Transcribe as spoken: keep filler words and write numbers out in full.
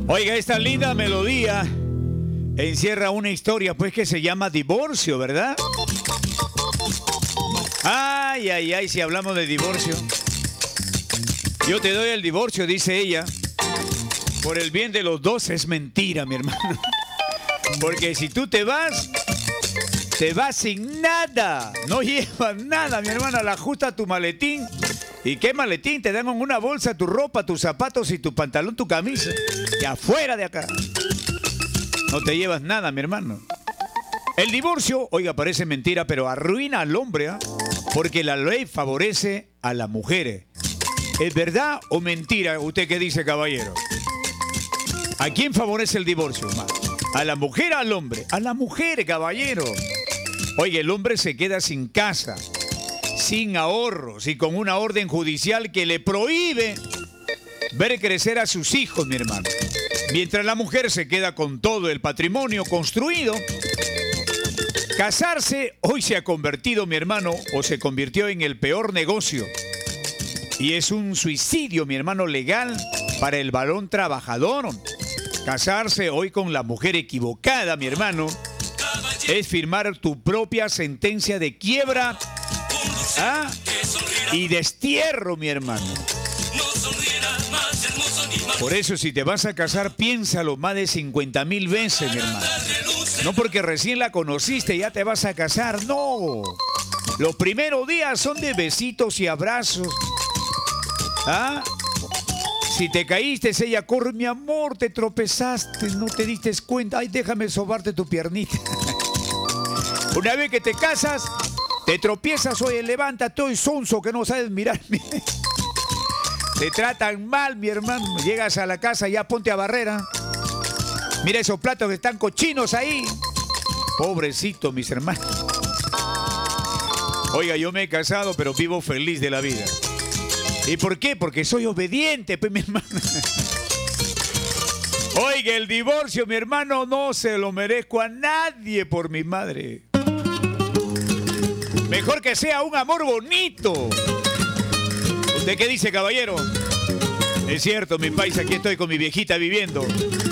Oiga, esta linda melodía encierra una historia, pues, que se llama divorcio, ¿verdad? Ay, ay, ay, si hablamos de divorcio. Yo te doy el divorcio, dice ella. Por el bien de los dos. Es mentira, mi hermano. Porque si tú te vas, te vas sin nada. No llevas nada, mi hermana. La ajusta tu maletín. ¿Y qué maletín? Te dan en una bolsa tu ropa, tus zapatos y tu pantalón, tu camisa. Y afuera de acá. No te llevas nada, mi hermano. El divorcio, oiga, parece mentira, pero arruina al hombre, ¿eh? Porque la ley favorece a las mujeres. ¿Es verdad o mentira? ¿Usted qué dice, caballero? ¿A quién favorece el divorcio, hermano? ¿A la mujer o al hombre? A la mujer, caballero. Oye, el hombre se queda sin casa, sin ahorros y con una orden judicial que le prohíbe ver crecer a sus hijos, mi hermano. Mientras la mujer se queda con todo el patrimonio construido. Casarse hoy se ha convertido, mi hermano, o se convirtió en el peor negocio. Y es un suicidio, mi hermano, legal para el varón trabajador. Casarse hoy con la mujer equivocada, mi hermano, es firmar tu propia sentencia de quiebra, ¿ah? y destierro, mi hermano. Por eso, si te vas a casar, piénsalo más de cincuenta mil veces, mi hermano. No porque recién la conociste ya te vas a casar, no. Los primeros días son de besitos y abrazos. ¿Ah? Si te caíste, ella corre, mi amor, te tropezaste, no te diste cuenta. Ay, déjame sobarte tu piernita. Una vez que te casas, te tropiezas, oye, levántate, hoy sonso que no sabes mirarme. Te tratan mal, mi hermano. Llegas a la casa, ya ponte a barrera. Mira esos platos que están cochinos ahí. Pobrecito, mis hermanos. Oiga, yo me he casado, pero vivo feliz de la vida. ¿Y por qué? Porque soy obediente, pues, mi hermano. Oiga, el divorcio, mi hermano, no se lo merezco a nadie, por mi madre. Mejor que sea un amor bonito. ¿Usted qué dice, caballero? Es cierto, mi país, aquí estoy con mi viejita viviendo.